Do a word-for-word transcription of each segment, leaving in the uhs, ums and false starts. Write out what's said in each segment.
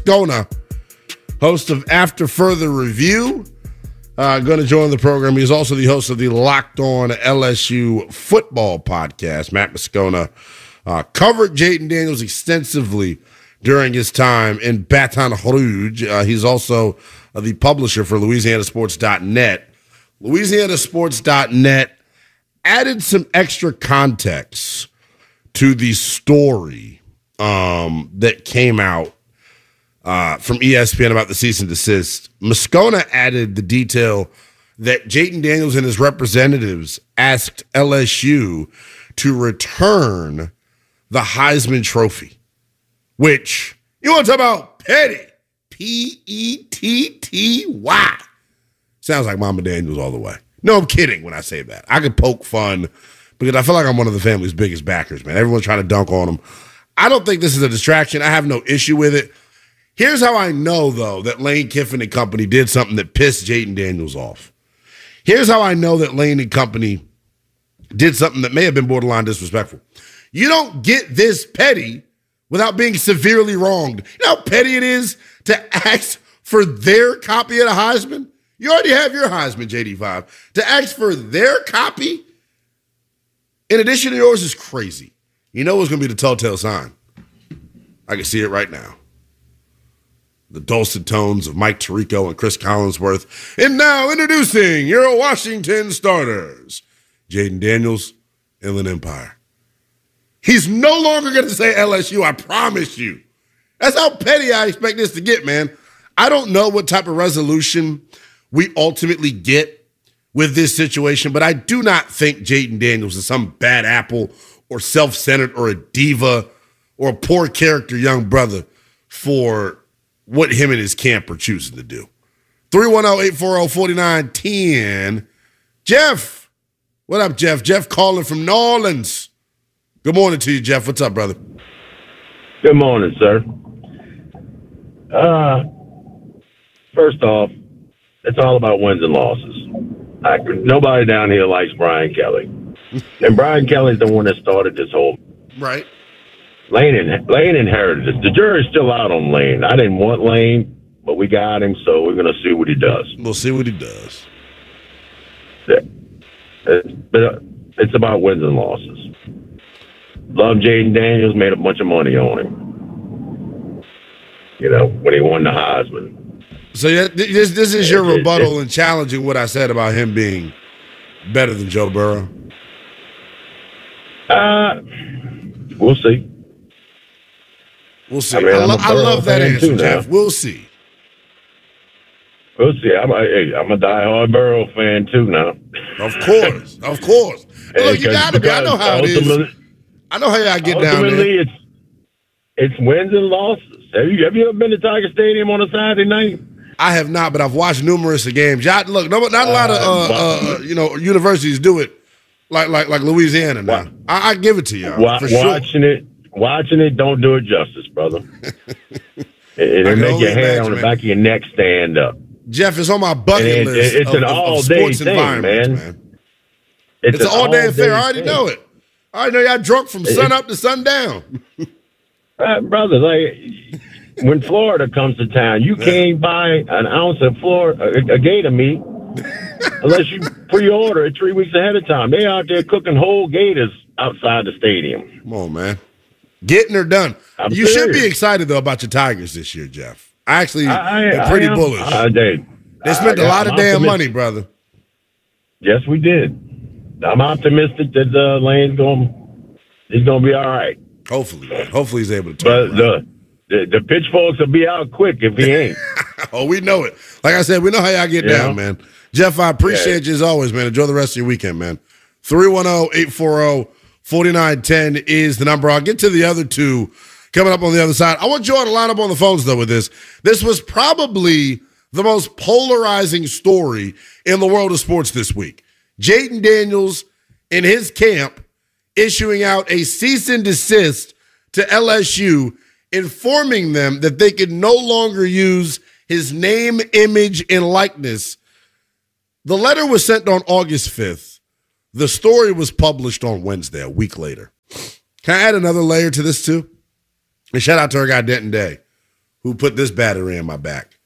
Moscona, host of After Further Review, uh, going to join the program. He's also the host of the Locked On L S U Football podcast. Matt Moscona uh, covered Jayden Daniels extensively during his time in Baton Rouge. Uh, he's also uh, the publisher for Louisiana Sports dot net. Louisiana Sports dot net added some extra context to the story um, that came out uh, from E S P N about the cease and desist. Moscona added the detail that Jayden Daniels and his representatives asked L S U to return the Heisman Trophy, which, you want to talk about petty, P E T T Y. Sounds like Mama Daniels all the way. No, I'm kidding when I say that. I could poke fun because I feel like I'm one of the family's biggest backers, man. Everyone's trying to dunk on him. I don't think this is a distraction. I have no issue with it. Here's how I know, though, that Lane Kiffin and company did something that pissed Jayden Daniels off. Here's how I know that Lane and company did something that may have been borderline disrespectful. You don't get this petty without being severely wronged. You know how petty it is to ask for their copy of the Heisman? You already have your Heisman, J D five. To ask for their copy, in addition to yours, is crazy. You know what's going to be the telltale sign? I can see it right now. The dulcet tones of Mike Tirico and Chris Collinsworth. And now introducing your Washington starters, Jayden Daniels, Inland Empire. He's no longer going to say L S U, I promise you. That's how petty I expect this to get, man. I don't know what type of resolution we ultimately get with this situation, but I do not think Jayden Daniels is some bad apple or self-centered or a diva or a poor character young brother for what him and his camp are choosing to do. three one zero, eight four zero, four nine one zero. Jeff. What up, Jeff? Jeff calling from New Orleans. Good morning to you, Jeff. What's up, brother? Good morning, sir. Uh, first off, it's all about wins and losses. I, nobody down here likes Brian Kelly. And Brian Kelly's the one that started this whole... Right. Lane, in, Lane inherited this. The jury's still out on Lane. I didn't want Lane, but we got him, so we're going to see what he does. We'll see what he does. Yeah. It's, but uh, it's about wins and losses. Love Jayden Daniels, made a bunch of money on him. You know, when he won the Heisman. So yeah, this this is your rebuttal and challenging what I said about him being better than Joe Burrow? Uh, we'll see. We'll see. I, mean, I, lo- I love that answer, Jeff. We'll see. We'll see. I'm a, hey, I'm a diehard Burrow fan too now. Of course, of course. Hey, look, you got to be. I know how it is. I know how y'all get down there. Ultimately, it's it's wins and losses. Have you have you ever been to Tiger Stadium on a Saturday night? I have not, but I've watched numerous games. Y'all, look, no, not a lot of uh, uh, you know universities do it like like like Louisiana now. I, I give it to y'all. Wa- for sure. Watching it, watching it, don't do it justice, brother. it it make your hair on the back of your neck stand up. Jeff, it's on my bucket it, list. It, it's of, an all day thing, man. man. It's, it's an all day affair. I already thing. know it. I already know y'all drunk from sun up to sundown. uh, brother, like when Florida comes to town, you can't buy an ounce of Florida, a, a gator meat unless you pre-order it three weeks ahead of time. They out there cooking whole gators outside the stadium. Come on, man. Getting her done. I'm you serious. Should be excited, though, about your Tigers this year, Jeff. I actually I, am pretty I bullish. I, they, they spent I, a lot I'm of damn optimistic. money, brother. Yes, we did. I'm optimistic that uh, Lane's going he's going to be all right. Hopefully, man. Hopefully he's able to turn But the, the the pitchforks will be out quick if he ain't. Oh, we know it. Like I said, we know how y'all get yeah. down, man. Jeff, I appreciate yeah. you as always, man. Enjoy the rest of your weekend, man. three one zero, eight four zero, four nine one zero is the number. I'll get to the other two coming up on the other side. I want you all to line up on the phones, though, with this. This was probably the most polarizing story in the world of sports this week. Jayden Daniels and his camp issuing out a cease and desist to L S U, informing them that they could no longer use his name, image, and likeness. The letter was sent on August fifth. The story was published on Wednesday, a week later. Can I add another layer to this, too? And shout out to our guy, Denton Day, who put this battery in my back.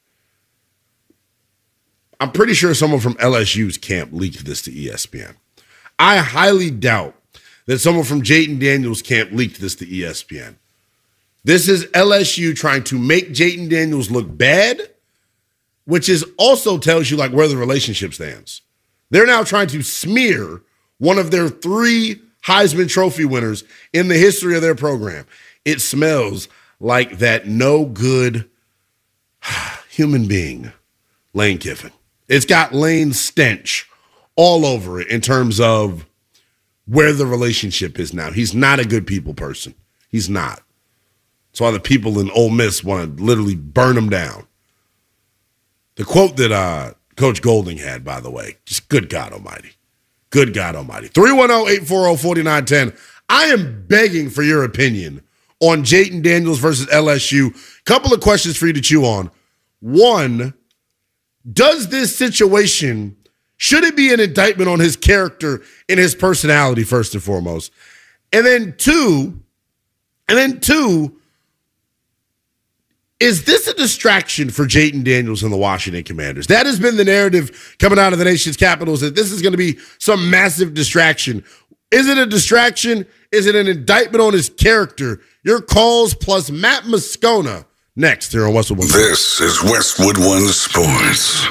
I'm pretty sure someone from L S U's camp leaked this to E S P N. I highly doubt that someone from Jayden Daniels' camp leaked this to E S P N. This is L S U trying to make Jayden Daniels look bad, which is also tells you like where the relationship stands. They're now trying to smear one of their three Heisman Trophy winners in the history of their program. It smells like that no good human being, Lane Kiffin. It's got Lane's stench all over it in terms of where the relationship is now. He's not a good people person. He's not. That's why the people in Ole Miss want to literally burn him down. The quote that uh, Coach Golding had, by the way, just good God almighty. Good God almighty. three one zero, eight four zero, four nine one zero. I am begging for your opinion on Jayden Daniels versus L S U. Couple of questions for you to chew on. One, does this situation, should it be an indictment on his character and his personality first and foremost? And then two, and then two, is this a distraction for Jayden Daniels and the Washington Commanders? That has been the narrative coming out of the nation's capitals, that this is going to be some massive distraction. Is it a distraction? Is it an indictment on his character? Your calls plus Matt Moscona next here on Westwood One. This is Westwood One Sports.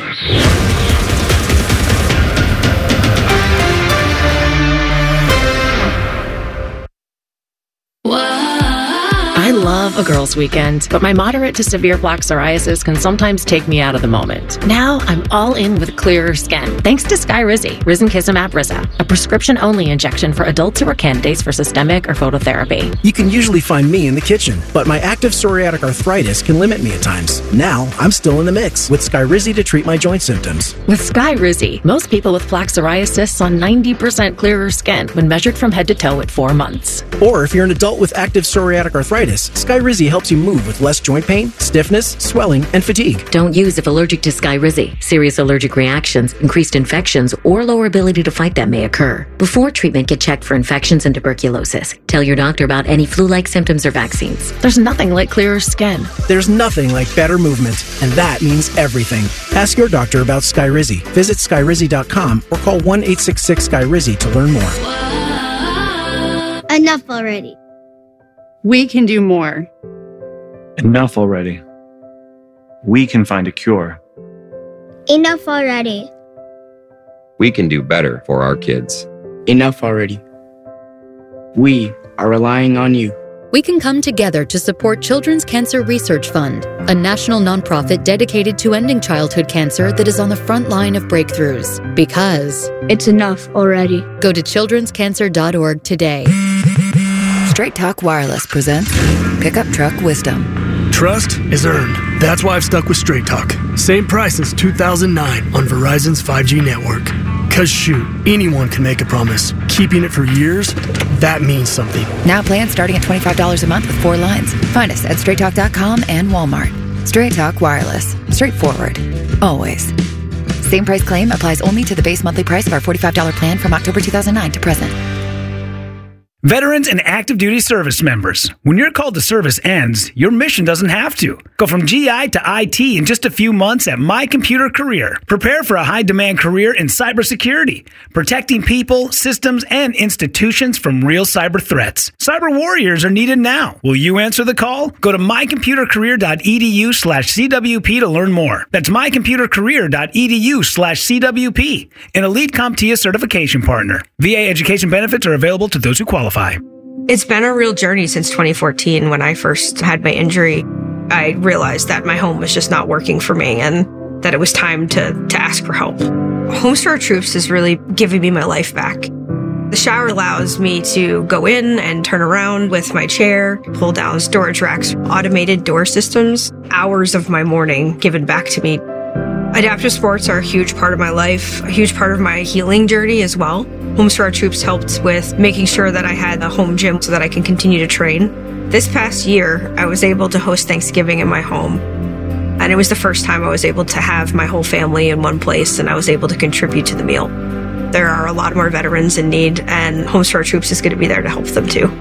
I love a girls' weekend, but my moderate to severe plaque psoriasis can sometimes take me out of the moment. Now I'm all in with clearer skin, thanks to Skyrizi, Risankizumab Risa, a prescription-only injection for adults who are candidates for systemic or phototherapy. You can usually find me in the kitchen, but my active psoriatic arthritis can limit me at times. Now I'm still in the mix with Skyrizi to treat my joint symptoms. With Skyrizi, most people with plaque psoriasis saw ninety percent clearer skin when measured from head to toe at four months. Or if you're an adult with active psoriatic arthritis, Skyrizi helps you move with less joint pain, stiffness, swelling, and fatigue. Don't use if allergic to Skyrizi. Serious allergic reactions, increased infections, or lower ability to fight them may occur. Before treatment, get checked for infections and tuberculosis. Tell your doctor about any flu-like symptoms or vaccines. There's nothing like clearer skin. There's nothing like better movement, and that means everything. Ask your doctor about Skyrizi. Visit Skyrizi dot com or call one eight six six Skyrizi to learn more. Enough already. We can do more. Enough already. We can find a cure. Enough already. We can do better for our kids. Enough already. We are relying on you. We can come together to support Children's Cancer Research Fund, a national nonprofit dedicated to ending childhood cancer that is on the front line of breakthroughs. Because it's enough already. Go to children's cancer dot org today. Straight Talk Wireless presents Pickup Truck Wisdom. Trust is earned. That's why I've stuck with Straight Talk. Same price since two thousand nine on Verizon's five G network. Cause shoot, anyone can make a promise. Keeping it for years, that means something. Now plans starting at twenty-five dollars a month with four lines. Find us at straight talk dot com and Walmart. Straight Talk Wireless. Straightforward. Always. Same price claim applies only to the base monthly price of our forty-five dollars plan from October two thousand nine to present. Veterans and active duty service members, when your call to service ends, your mission doesn't have to. Go from G I to I T in just a few months at My Computer Career. Prepare for a high-demand career in cybersecurity, protecting people, systems, and institutions from real cyber threats. Cyber warriors are needed now. Will you answer the call? Go to my computer career dot e d u slash c w p to learn more. That's my computer career dot e d u slash c w p, an Elite CompTIA certification partner. V A education benefits are available to those who qualify. It's been a real journey since twenty fourteen. When I first had my injury, I realized that my home was just not working for me and that it was time to, to ask for help. Homes for Our Troops is really giving me my life back. The shower allows me to go in and turn around with my chair, pull down storage racks, automated door systems, hours of my morning given back to me. Adaptive sports are a huge part of my life, a huge part of my healing journey as well. Homes for Our Troops helped with making sure that I had a home gym so that I can continue to train. This past year, I was able to host Thanksgiving in my home. And it was the first time I was able to have my whole family in one place and I was able to contribute to the meal. There are a lot more veterans in need and Homes for Our Troops is going to be there to help them too.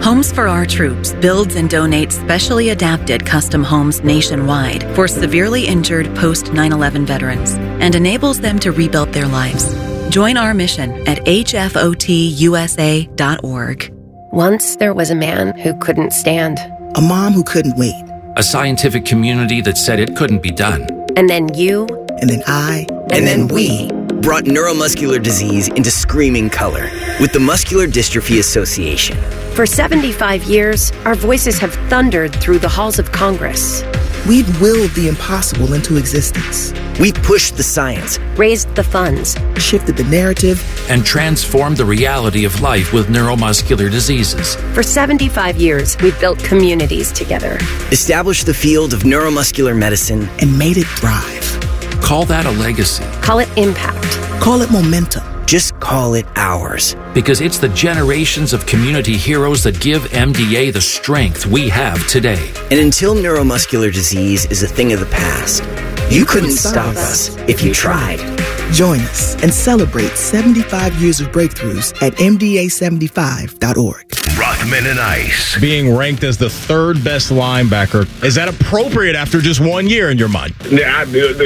Homes for Our Troops builds and donates specially adapted custom homes nationwide for severely injured post nine eleven veterans and enables them to rebuild their lives. Join our mission at H F O T U S A dot org. Once there was a man who couldn't stand. A mom who couldn't wait. A scientific community that said it couldn't be done. And then you. And then I. And, and then, then we. Brought neuromuscular disease into screaming color with the Muscular Dystrophy Association. For seventy-five years, our voices have thundered through the halls of Congress. We've willed the impossible into existence. We pushed the science, raised the funds, shifted the narrative, and transformed the reality of life with neuromuscular diseases. For seventy-five years, we've built communities together, established the field of neuromuscular medicine, and made it thrive. Call that a legacy. Call it impact. Call it momentum. Just call it ours. Because it's the generations of community heroes that give M D A the strength we have today. And until neuromuscular disease is a thing of the past, you, you couldn't, couldn't stop us if you tried. Join us and celebrate seventy-five years of breakthroughs at M D A seventy-five dot org. Rothman and Ice. Being ranked as the third best linebacker, is that appropriate after just one year in your mind? Yeah, I do.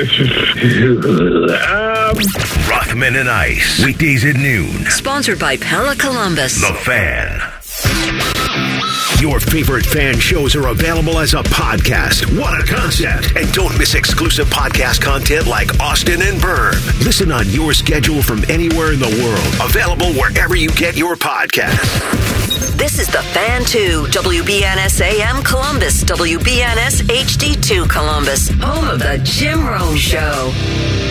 um, Rothman and Ice. Weekdays at noon. Sponsored by Pella Columbus. The Fan. Your favorite fan shows are available as a podcast. What a concept. And don't miss exclusive podcast content like Austin and Vern. Listen on your schedule from anywhere in the world. Available wherever you get your podcasts. This is The Fan two, W B N S A M Columbus, W B N S H D two Columbus, home of the Jim Rome Show.